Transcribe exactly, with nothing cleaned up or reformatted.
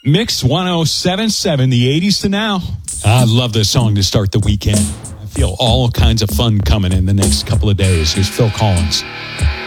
Mix one oh seven point seven, the eighties to now. I love this song to start the weekend. I feel all kinds of fun coming in the next couple of days. Here's Phil Collins.